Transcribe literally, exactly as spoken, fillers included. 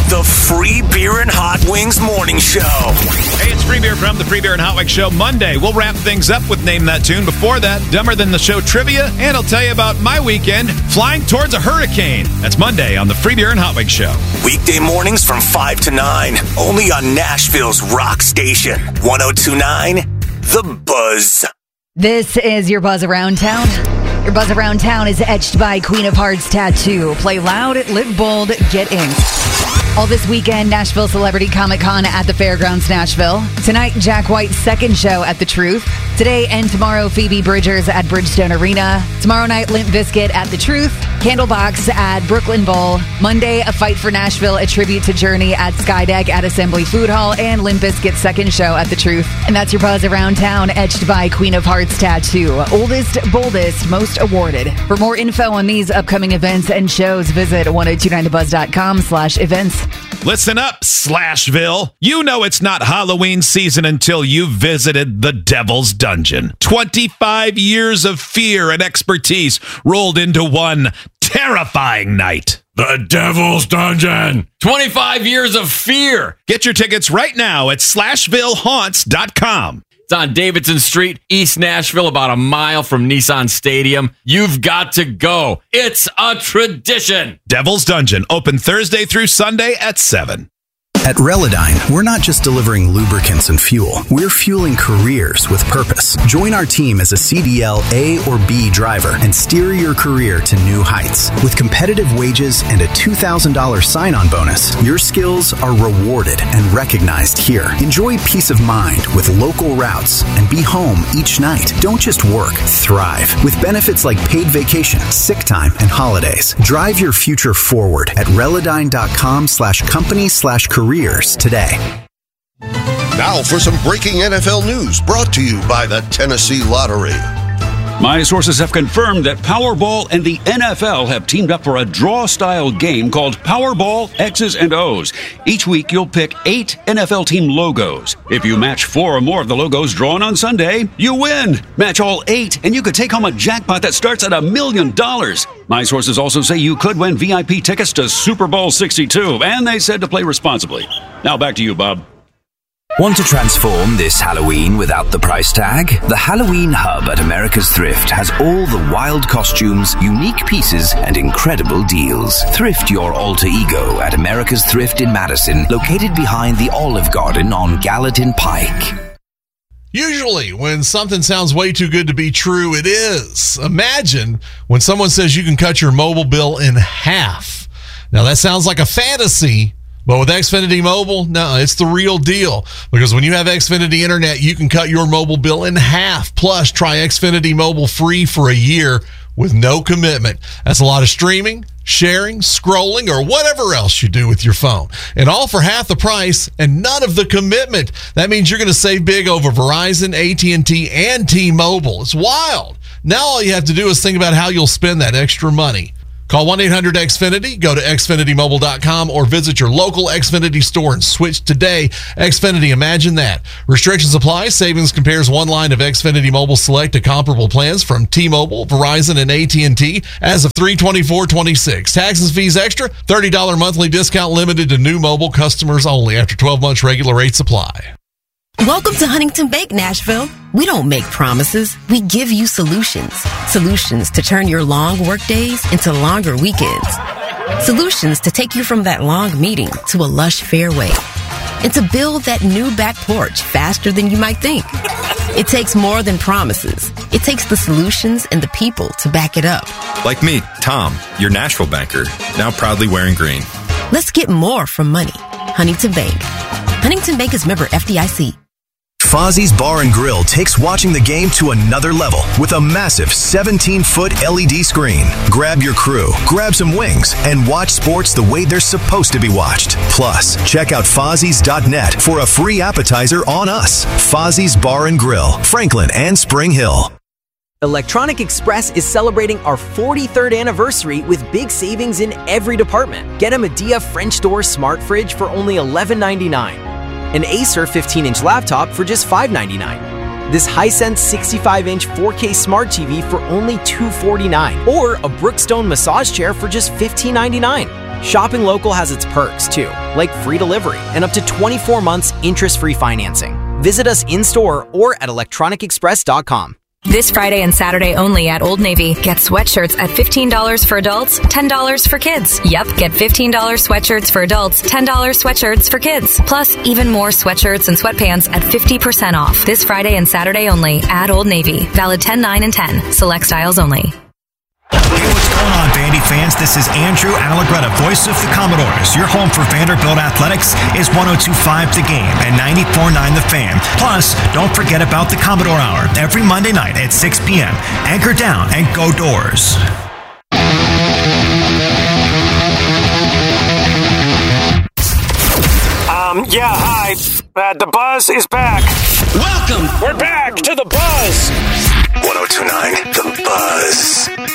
The Free Beer and Hot Wings Morning Show. Hey, it's Free Beer from the Free Beer and Hot Wings Show. Monday, we'll wrap things up with Name That Tune. Before that, Dumber Than the Show trivia, and I'll tell you about my weekend flying towards a hurricane. That's Monday on the Free Beer and Hot Wings Show. Weekday mornings from five to nine, only on Nashville's rock station, one oh two point nine The Buzz. This is your Buzz Around Town. Your Buzz Around Town is etched by Queen of Hearts Tattoo. Play loud, live bold, get inked. All this weekend, Nashville Celebrity Comic Con at the Fairgrounds, Nashville. Tonight, Jack White's second show at The Truth. Today and tomorrow, Phoebe Bridgers at Bridgestone Arena. Tomorrow night, Limp Bizkit at The Truth. Candlebox at Brooklyn Bowl. Monday, A Fight for Nashville, a tribute to Journey at Skydeck at Assembly Food Hall. And Limp Bizkit's second show at The Truth. And that's your Buzz Around Town, etched by Queen of Hearts Tattoo. Oldest, boldest, most awarded. For more info on these upcoming events and shows, visit ten twenty-nine the buzz dot com slash events. Listen up, Slashville. You know it's not Halloween season until you've visited the Devil's Dungeon. twenty-five years of fear and expertise rolled into one terrifying night. The Devil's Dungeon. twenty-five years of fear. Get your tickets right now at slashville haunts dot com. It's on Davidson Street, East Nashville, about a mile from Nissan Stadium. You've got to go. It's a tradition. Devil's Dungeon, open Thursday through Sunday at seven. At Relodyne, we're not just delivering lubricants and fuel. We're fueling careers with purpose. Join our team as a C D L A or B driver and steer your career to new heights. With competitive wages and a two thousand dollars sign-on bonus, your skills are rewarded and recognized here. Enjoy peace of mind with local routes and be home each night. Don't just work, thrive. With benefits like paid vacation, sick time, and holidays. Drive your future forward at relodyne.com slash company slash career. Today. Now for some breaking N F L news brought to you by the Tennessee Lottery. My sources have confirmed that Powerball and the N F L have teamed up for a draw-style game called Powerball X's and O's. Each week, you'll pick eight N F L team logos. If you match four or more of the logos drawn on Sunday, you win. Match all eight, and you could take home a jackpot that starts at a million dollars. My sources also say you could win V I P tickets to Super Bowl sixty-two, and they said to play responsibly. Now back to you, Bob. Want to transform this Halloween without the price tag? The Halloween Hub at America's Thrift has all the wild costumes, unique pieces, and incredible deals. Thrift your alter ego at America's Thrift in Madison, located behind the Olive Garden on Gallatin Pike. Usually, when something sounds way too good to be true, it is. Imagine when someone says you can cut your mobile bill in half. Now, that sounds like a fantasy, but with Xfinity Mobile, no, it's the real deal. Because when you have Xfinity Internet, you can cut your mobile bill in half. Plus, try Xfinity Mobile free for a year with no commitment. That's a lot of streaming, sharing, scrolling, or whatever else you do with your phone. And all for half the price and none of the commitment. That means you're going to save big over Verizon, A T and T, and T-Mobile. It's wild. Now all you have to do is think about how you'll spend that extra money. Call one eight hundred X Finity, go to Xfinity Mobile dot com, or visit your local Xfinity store and switch today. Xfinity, imagine that. Restrictions apply. Savings compares one line of Xfinity Mobile Select to comparable plans from T-Mobile, Verizon, and A T and T as of three twenty-four twenty-six. Taxes, fees extra, thirty dollars monthly discount limited to new mobile customers only after twelve months regular rates apply. Welcome to Huntington Bank, Nashville. We don't make promises. We give you solutions. Solutions to turn your long work days into longer weekends. Solutions to take you from that long meeting to a lush fairway. And to build that new back porch faster than you might think. It takes more than promises. It takes the solutions and the people to back it up. Like me, Tom, your Nashville banker, now proudly wearing green. Let's get more from money. Huntington Bank. Huntington Bank is member F D I C. Fozzie's Bar and Grill takes watching the game to another level with a massive seventeen-foot L E D screen. Grab your crew, grab some wings, and watch sports the way they're supposed to be watched. Plus, check out Fozzies dot net for a free appetizer on us. Fozzie's Bar and Grill, Franklin and Spring Hill. Electronic Express is celebrating our forty-third anniversary with big savings in every department. Get a Medea French door smart fridge for only eleven ninety-nine. An Acer fifteen-inch laptop for just five ninety-nine. This Hisense sixty-five inch four K smart T V for only two forty-nine. Or a Brookstone massage chair for just fifteen ninety-nine. Shopping local has its perks too, like free delivery and up to twenty-four months interest-free financing. Visit us in-store or at electronic express dot com. This Friday and Saturday only at Old Navy. Get sweatshirts at fifteen dollars for adults, ten dollars for kids. Yep, get fifteen dollars sweatshirts for adults, ten dollars sweatshirts for kids. Plus, even more sweatshirts and sweatpants at fifty percent off. This Friday and Saturday only at Old Navy. Valid ten, nine, and ten. Select styles only. Hey, what's going on, Vandy fans? This is Andrew Alagretta, voice of the Commodores. Your home for Vanderbilt Athletics is one oh two point five The Game and ninety-four point nine The Fan. Plus, don't forget about the Commodore Hour every Monday night at six p.m. Anchor down and go Doors. Um, yeah, hi. Uh, the Buzz is back. Welcome. We're back to the Buzz. one oh two point nine The Buzz.